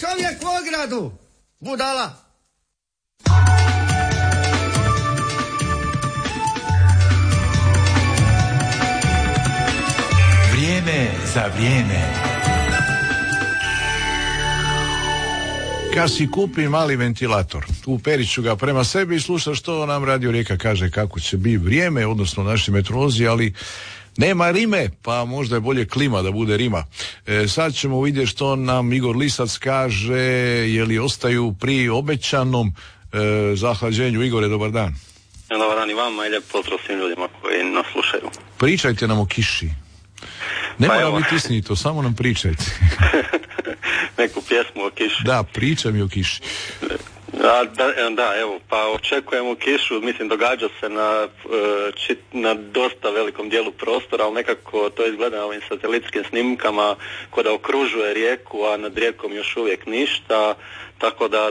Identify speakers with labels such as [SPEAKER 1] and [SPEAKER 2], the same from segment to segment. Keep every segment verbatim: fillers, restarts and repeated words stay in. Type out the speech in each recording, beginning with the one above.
[SPEAKER 1] čovjek u ogradu, budala.
[SPEAKER 2] Vrijeme za vrijeme. Kad si kupi mali ventilator, uperit ću ga prema sebi i slušaš što nam Radio Rijeka kaže kako će biti vrijeme, odnosno naši meteorolozi, ali nema rime, pa možda je bolje klima da bude rima. E, sad ćemo vidjeti što nam Igor Lisac kaže, je li ostaju pri obećanom e, zahlađenju. Igore, dobar dan.
[SPEAKER 3] Dobar dan i vama i lijep pozdrav svim ljudima koji nas slušaju.
[SPEAKER 2] Pričajte nam o kiši. Ne
[SPEAKER 3] pa
[SPEAKER 2] mora
[SPEAKER 3] evo.
[SPEAKER 2] biti istinito, samo nam pričajte.
[SPEAKER 3] Neku pjesmu o kiši.
[SPEAKER 2] Da, pričaj mi o kiši.
[SPEAKER 3] Da, da, da, evo, pa očekujemo kišu, mislim događa se na, na dosta velikom dijelu prostora, ali nekako to izgleda na ovim satelitskim snimkama ko da okružuje rijeku, a nad rijekom još uvijek ništa, tako da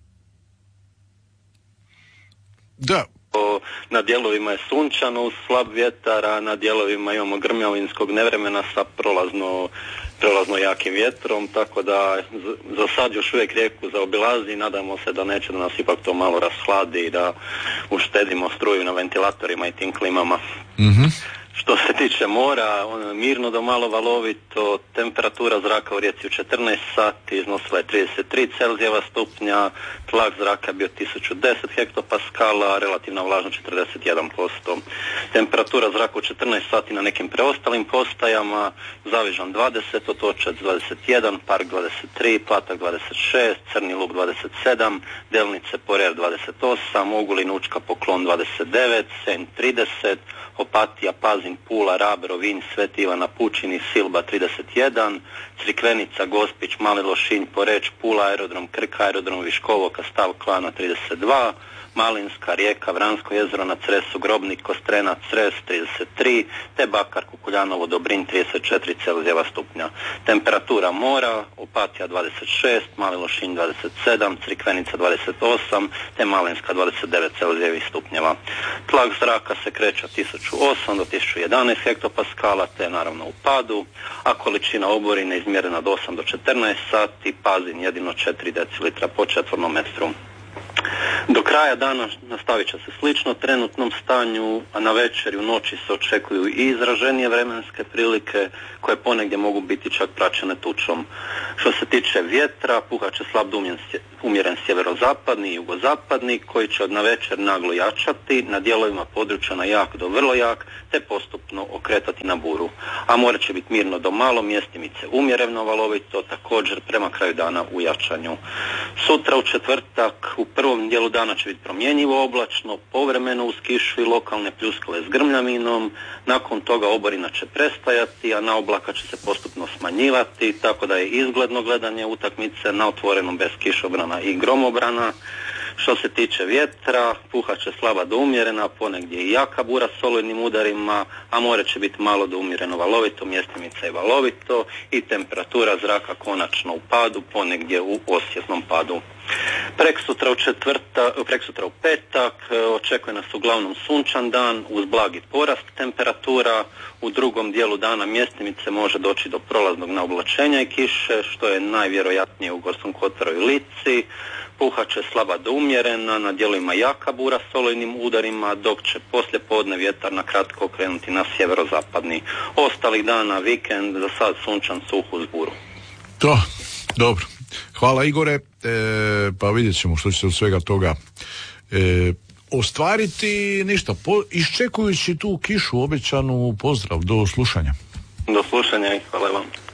[SPEAKER 2] Da.
[SPEAKER 3] Na dijelovima je sunčano uz slab vjetar, a na dijelovima imamo grmljavinskog nevremena sa prolazno, prolazno jakim vjetrom, tako da za sad još uvijek rijeku zaobilazi i nadamo se da neće da nas ipak to malo rashladi i da uštedimo struju na ventilatorima i tim klimama.
[SPEAKER 2] Mhm.
[SPEAKER 3] Što se tiče mora, ono, mirno do malo valovito, temperatura zraka u Rijeci u četrnaest sati iznosila je trideset tri Celzijeva stupnja, tlak zraka je bio tisuću deset hektopaskala, relativna vlažnost četrdeset jedan posto. Temperatura zraka u četrnaest sati na nekim preostalim postajama, Zavižan dvadeset, Otočac dvadeset jedan, Park dvadeset tri, Platak dvadeset šest, Crni Luk dvadeset sedam, Delnice Porer dvadeset osam, Ogulin, Učka, Poklon dvadeset devet, Senj trideset, Opatija, Pazin, Pula, Rab, Rovinj, Sveti Ivana, Pučini, Silba trideset jedan, Crikvenica, Gospić, Mali Lošinj, Poreč, Pula, Aerodrom Krk, Aerodrom Viškovo, Kastav, Klana trideset dva, Malinska, Rijeka, Vransko jezero na Cresu, Grobnik, Kostrena, Cres trideset tri, te Bakar, Kukuljanovo, Dobrinj trideset četiri Celzijeva stupnja. Temperatura mora, Opatija dvadeset šest, Mali Lošinj dvadeset sedam, Crikvenica dvadeset osam, te Malinska dvadeset devet Celzijevih stupnjeva. Tlak zraka se kreće od tisuću osam do tisuću jedanaest hektopaskala, te naravno u padu, a količina oborine izmjerena od osam do četrnaest sati, Pazin jedino četiri decilitra po četvornom metru. Do kraja dana nastavit će se slično trenutnom stanju, a na večer i u noći se očekuju i izraženije vremenske prilike koje ponegdje mogu biti čak praćene tučom. Što se tiče vjetra, puhat će slab do umjeren sjeverozapadni i jugozapadni koji će od navečer naglo jačati, na dijelovima područja na jak do vrlo jak, te postupno okretati na buru. A more će biti mirno do malo, mjestimice umjereno valovito, također prema kraju dana u jačanju. Sutra u četvrtak u prvom dijelu dana će biti promjenjivo oblačno, povremeno uz kišu i lokalne pljuskove s grmljaminom, nakon toga oborina će prestajati, a na oblaka će se postupno smanjivati, tako da je izgledno gledanje utakmice na otvorenom bez kišobrana i gromobrana. Što se tiče vjetra, puhat će slaba do umjerena, ponegdje i jaka bura s olujnim udarima, a more će biti malo do umjereno valovito, mjestimica i valovito i temperatura zraka konačno u padu, ponegdje u osjetnom padu. Preksutra u četvrta, preksutra u petak očekuje nas uglavnom sunčan dan uz blagi porast temperatura. U drugom dijelu dana mjestimice može doći do prolaznog naoblačenja i kiše, što je najvjerojatnije u Gorskom kotaru i Lici. Puhat će slaba do umjerena, na dijelovima jaka bura s olujnim udarima, dok će poslije podne vjetar na kratko krenuti na sjeverozapadni. Ostalih dana vikend, za sad sunčan, suh uz buru.
[SPEAKER 2] To, dobro. Hvala Igore, e, pa vidjet ćemo što će se od svega toga e, ostvariti. Ništa, po, iščekujući tu kišu obećanu, pozdrav, do slušanja.
[SPEAKER 3] Do slušanja i hvala vam.